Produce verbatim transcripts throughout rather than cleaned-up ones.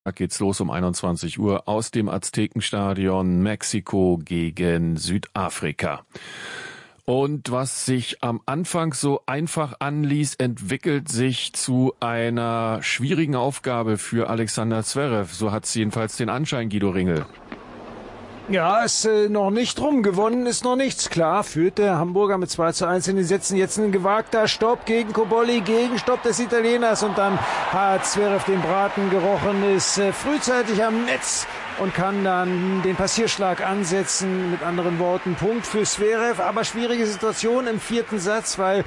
Da geht's los um einundzwanzig Uhr aus dem Aztekenstadion, Mexiko gegen Südafrika. Und was sich am Anfang so einfach anließ, entwickelt sich zu einer schwierigen Aufgabe für Alexander Zverev. So hat's jedenfalls den Anschein, Guido Ringel. Ja, ist äh, noch nicht rum. Gewonnen ist noch nichts. Klar, führt der Hamburger mit zwei zu eins in den Sätzen. Jetzt ein gewagter Stopp gegen Cobolli, Gegenstopp des Italieners. Und dann hat Zverev den Braten gerochen, ist äh, frühzeitig am Netz und kann dann den Passierschlag ansetzen. Mit anderen Worten, Punkt für Zverev. Aber schwierige Situation im vierten Satz, weil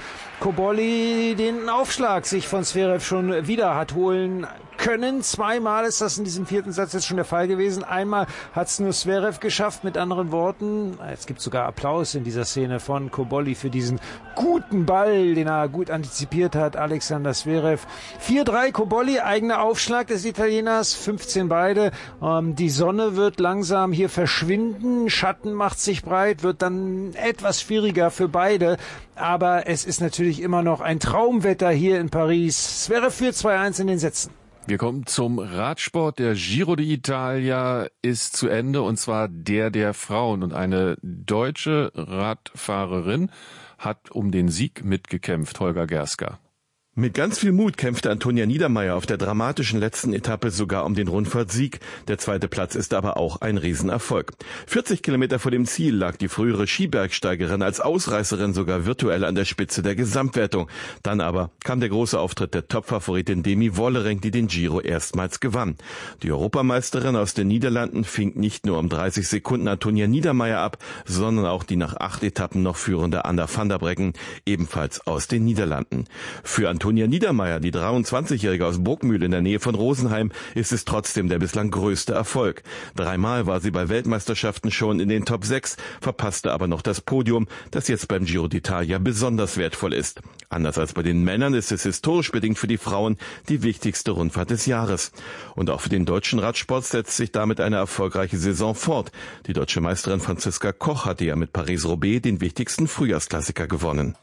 Cobolli den Aufschlag sich von Zverev schon wieder hat holen können. Zweimal ist das in diesem vierten Satz jetzt schon der Fall gewesen. Einmal hat es nur Zverev geschafft. Mit anderen Worten, es gibt sogar Applaus in dieser Szene von Cobolli für diesen guten Ball, den er gut antizipiert hat. Alexander Zverev. vier drei Cobolli, eigener Aufschlag des Italieners, fünfzehn beide. Ähm, die Sonne wird langsam hier verschwinden. Schatten macht sich breit, wird dann etwas schwieriger für beide. Aber es ist natürlich immer noch ein Traumwetter hier in Paris. Zverev führt zwei eins in den Sätzen. Wir kommen zum Radsport. Der Giro d'Italia ist zu Ende, und zwar der der Frauen. Und eine deutsche Radfahrerin hat um den Sieg mitgekämpft, Holger Gerska. Mit ganz viel Mut kämpfte Antonia Niedermaier auf der dramatischen letzten Etappe sogar um den Rundfahrtsieg. Der zweite Platz ist aber auch ein Riesenerfolg. vierzig Kilometer vor dem Ziel lag die frühere Skibergsteigerin als Ausreißerin sogar virtuell an der Spitze der Gesamtwertung. Dann aber kam der große Auftritt der Topfavoritin Demi Vollering, die den Giro erstmals gewann. Die Europameisterin aus den Niederlanden fing nicht nur um dreißig Sekunden Antonia Niedermaier ab, sondern auch die nach acht Etappen noch führende Anna van der Breggen, ebenfalls aus den Niederlanden. Für Antonia Niedermaier, die dreiundzwanzigjährige aus Burgmühl in der Nähe von Rosenheim, ist es trotzdem der bislang größte Erfolg. Dreimal war sie bei Weltmeisterschaften schon in den Top sechs, verpasste aber noch das Podium, das jetzt beim Giro d'Italia besonders wertvoll ist. Anders als bei den Männern ist es historisch bedingt für die Frauen die wichtigste Rundfahrt des Jahres. Und auch für den deutschen Radsport setzt sich damit eine erfolgreiche Saison fort. Die deutsche Meisterin Franziska Koch hatte ja mit Paris-Roubaix den wichtigsten Frühjahrsklassiker gewonnen.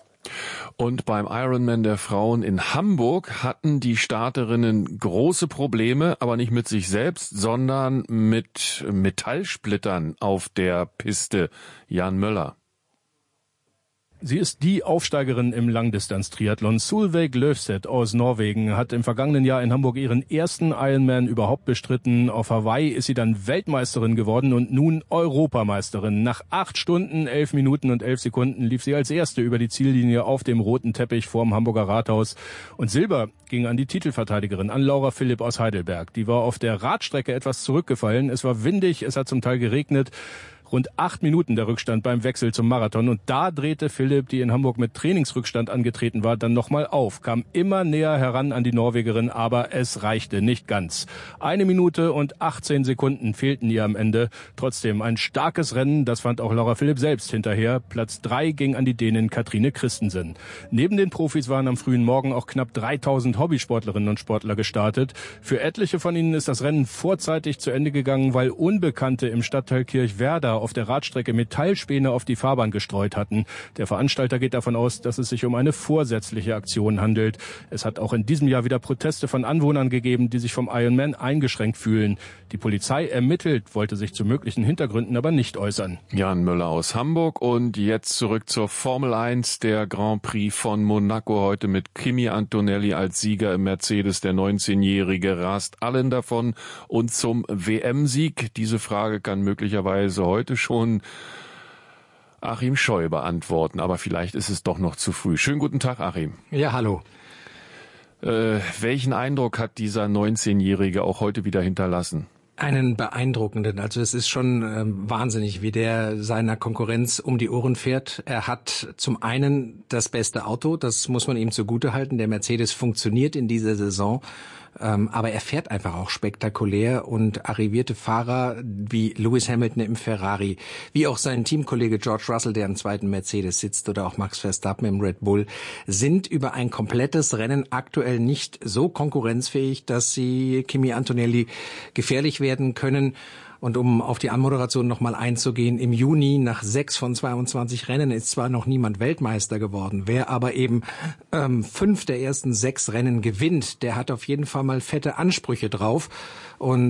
Und beim Ironman der Frauen in Hamburg hatten die Starterinnen große Probleme, aber nicht mit sich selbst, sondern mit Metallsplittern auf der Piste. Jan Möller. Sie ist die Aufsteigerin im Langdistanz-Triathlon. Solveig Løvseth aus Norwegen hat im vergangenen Jahr in Hamburg ihren ersten Ironman überhaupt bestritten. Auf Hawaii ist sie dann Weltmeisterin geworden und nun Europameisterin. Nach acht Stunden, elf Minuten und elf Sekunden lief sie als Erste über die Ziellinie auf dem roten Teppich vorm Hamburger Rathaus. Und Silber ging an die Titelverteidigerin, an Laura Philipp aus Heidelberg. Die war auf der Radstrecke etwas zurückgefallen. Es war windig, es hat zum Teil geregnet. Rund acht Minuten der Rückstand beim Wechsel zum Marathon. Und da drehte Philipp, die in Hamburg mit Trainingsrückstand angetreten war, dann nochmal auf. Kam immer näher heran an die Norwegerin, aber es reichte nicht ganz. Eine Minute und achtzehn Sekunden fehlten ihr am Ende. Trotzdem ein starkes Rennen, das fand auch Laura Philipp selbst hinterher. Platz drei ging an die Dänin Katrine Christensen. Neben den Profis waren am frühen Morgen auch knapp dreitausend Hobbysportlerinnen und Sportler gestartet. Für etliche von ihnen ist das Rennen vorzeitig zu Ende gegangen, weil Unbekannte im Stadtteil Kirchwerder auf der Radstrecke Metallspäne auf die Fahrbahn gestreut hatten. Der Veranstalter geht davon aus, dass es sich um eine vorsätzliche Aktion handelt. Es hat auch in diesem Jahr wieder Proteste von Anwohnern gegeben, die sich vom Ironman eingeschränkt fühlen. Die Polizei ermittelt, wollte sich zu möglichen Hintergründen aber nicht äußern. Jan Möller aus Hamburg. Und jetzt zurück zur Formel eins, der Grand Prix von Monaco heute mit Kimi Antonelli als Sieger im Mercedes. Der neunzehnjährige rast allen davon und zum W M-Sieg. Diese Frage kann möglicherweise heute schon Achim Scheu beantworten, aber vielleicht ist es doch noch zu früh. Schönen guten Tag, Achim. Ja, hallo. Äh, welchen Eindruck hat dieser neunzehnjährige auch heute wieder hinterlassen? Einen beeindruckenden. Also es ist schon ähm, wahnsinnig, wie der seiner Konkurrenz um die Ohren fährt. Er hat zum einen das beste Auto, das muss man ihm zugutehalten. Der Mercedes funktioniert in dieser Saison. Ähm, aber er fährt einfach auch spektakulär, und arrivierte Fahrer wie Lewis Hamilton im Ferrari, wie auch sein Teamkollege George Russell, der im zweiten Mercedes sitzt, oder auch Max Verstappen im Red Bull, sind über ein komplettes Rennen aktuell nicht so konkurrenzfähig, dass sie Kimi Antonelli gefährlich werden können. Und um auf die Anmoderation nochmal einzugehen, im Juni nach sechs von zweiundzwanzig Rennen ist zwar noch niemand Weltmeister geworden, wer aber eben ähm, fünf der ersten sechs Rennen gewinnt, der hat auf jeden Fall mal fette Ansprüche drauf. Und